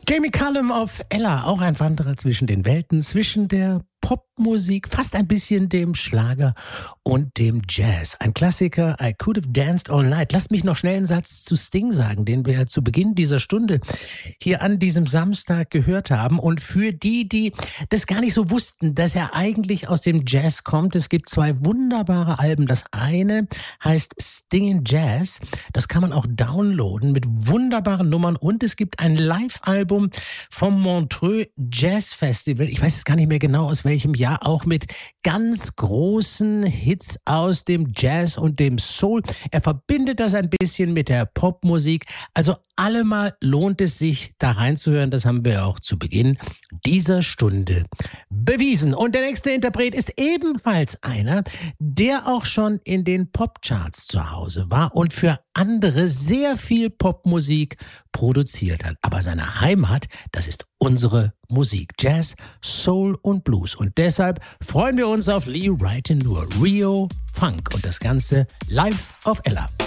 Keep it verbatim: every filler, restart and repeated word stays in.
Jamie Cullum auf Ella, auch ein Wanderer zwischen den Welten, zwischen der Popmusik, fast ein bisschen dem Schlager und dem Jazz. Ein Klassiker, I Could Have Danced All Night. Lasst mich noch schnell einen Satz zu Sting sagen, den wir zu Beginn dieser Stunde hier an diesem Samstag gehört haben. Und für die, die das gar nicht so wussten, dass er eigentlich aus dem Jazz kommt, es gibt zwei wunderbare Alben. Das eine heißt Sting in Jazz. Das kann man auch downloaden mit wunderbaren Nummern. Und es gibt ein Live-Album vom Montreux Jazz Festival. Ich weiß es gar nicht mehr genau, aus welchem welchem Jahr, auch mit ganz großen Hits aus dem Jazz und dem Soul. Er verbindet das ein bisschen mit der Popmusik. Also allemal lohnt es sich, da reinzuhören. Das haben wir auch zu Beginn dieser Stunde bewiesen. Und der nächste Interpret ist ebenfalls einer, der auch schon in den Popcharts zu Hause war und für andere sehr viel Popmusik produziert hat. Aber seine Heimat, das ist unsere Musik. Jazz, Soul und Blues. Und deshalb freuen wir uns auf Lee Wright in Nur Rio Funk und das Ganze live auf Ella.